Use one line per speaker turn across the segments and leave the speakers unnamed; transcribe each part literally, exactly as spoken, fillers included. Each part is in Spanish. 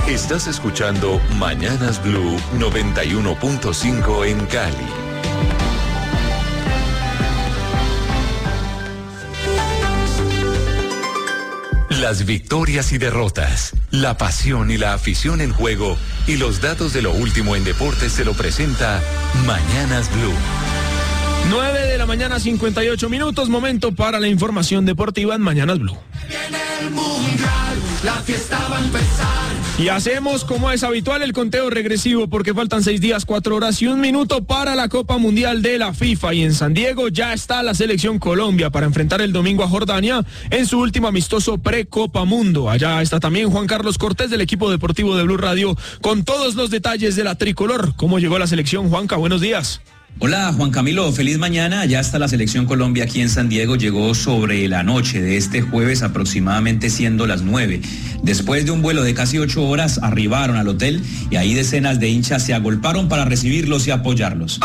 Estás escuchando Mañanas Blue noventa y uno punto cinco en Cali. Las victorias y derrotas, la pasión y la afición en juego y los datos de lo último en deportes se lo presenta Mañanas Blue.
nueve de la mañana, cincuenta y ocho minutos, momento para la información deportiva en Mañanas Blue.
Viene el mundial, la fiesta va a empezar.
Y hacemos, como es habitual, el conteo regresivo porque faltan seis días, cuatro horas y un minuto para la Copa Mundial de la FIFA. Y en San Diego ya está la selección Colombia para enfrentar el domingo a Jordania en su último amistoso pre-Copa Mundo. Allá está también Juan Carlos Cortés del equipo deportivo de Blue Radio con todos los detalles de la tricolor. ¿Cómo llegó la selección, Juanca? Buenos días.
Hola Juan Camilo, feliz mañana. Ya está la selección Colombia aquí en San Diego, llegó sobre la noche de este jueves, aproximadamente siendo las nueve. Después de un vuelo de casi ocho horas arribaron al hotel y ahí decenas de hinchas se agolparon para recibirlos y apoyarlos.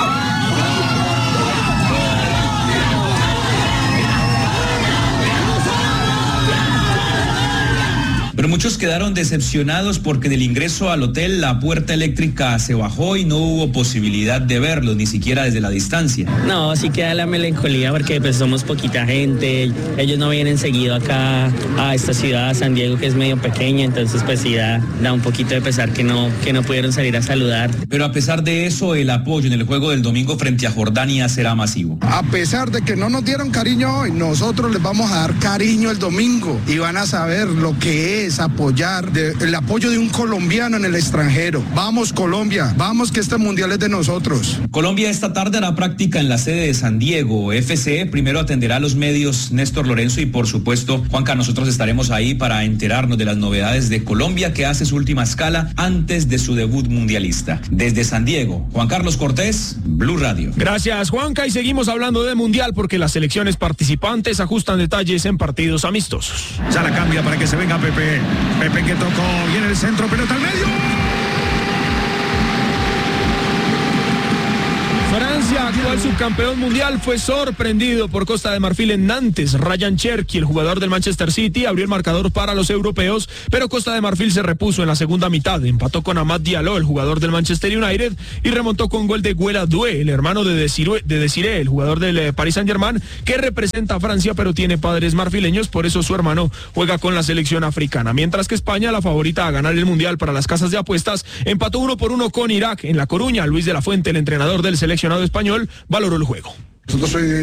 Pero muchos quedaron decepcionados porque del ingreso al hotel la puerta eléctrica se bajó y no hubo posibilidad de verlos, ni siquiera desde la distancia.
No, sí queda la melancolía porque pues somos poquita gente, ellos no vienen seguido acá a esta ciudad, San Diego, que es medio pequeña, entonces pues sí da, da un poquito de pesar que no, que no pudieron salir a saludar.
Pero a pesar de eso, el apoyo en el juego del domingo frente a Jordania será masivo.
A pesar de que no nos dieron cariño hoy, nosotros les vamos a dar cariño el domingo y van a saber lo que es apoyar, de, el apoyo de un colombiano en el extranjero. Vamos Colombia, vamos que este mundial es de nosotros.
Colombia esta tarde hará práctica en la sede de San Diego F C. Primero atenderá a los medios Néstor Lorenzo y por supuesto, Juanca, nosotros estaremos ahí para enterarnos de las novedades de Colombia, que hace su última escala antes de su debut mundialista. Desde San Diego, Juan Carlos Cortés, Blue Radio.
Gracias, Juanca, y seguimos hablando de mundial porque las selecciones participantes ajustan detalles en partidos amistosos.
Ya la cambia para que se venga Pepe. Pepe que tocó, viene el centro, pelota al medio.
Francia, actual subcampeón mundial, fue sorprendido por Costa de Marfil en Nantes. Ryan Cherki, el jugador del Manchester City, abrió el marcador para los europeos, pero Costa de Marfil se repuso en la segunda mitad. Empató con Amad Diallo, el jugador del Manchester United, y remontó con gol de Guela Doué, el hermano de Desiré, de Desiré, el jugador del eh, Paris Saint-Germain, que representa a Francia, pero tiene padres marfileños, por eso su hermano juega con la selección africana. Mientras que España, la favorita a ganar el mundial para las casas de apuestas, empató uno por uno con Irak en La Coruña. Luis de la Fuente, el entrenador del seleccionado español, valoró el juego.
Nosotros soy